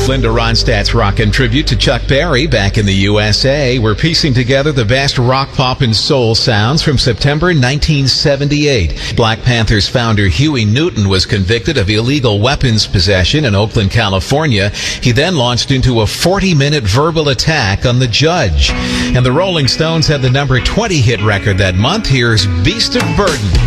Linda Ronstadt's rockin' tribute to Chuck Berry back in the USA. We're piecing together the best rock, pop, and soul sounds from September 1978. Black Panthers founder Huey Newton was convicted of illegal weapons possession in Oakland, California. He then launched into a 40-minute verbal attack on the judge. And the Rolling Stones had the number 20 hit record that month. Here's Beast of Burden.